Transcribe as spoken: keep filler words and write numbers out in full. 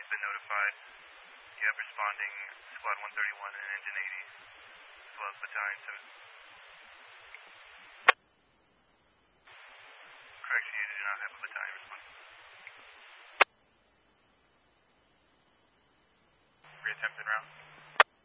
have been notified. You have responding Squad one thirty-one and Engine eighty, as well as Battalion two. Correction, you do not have a battalion response.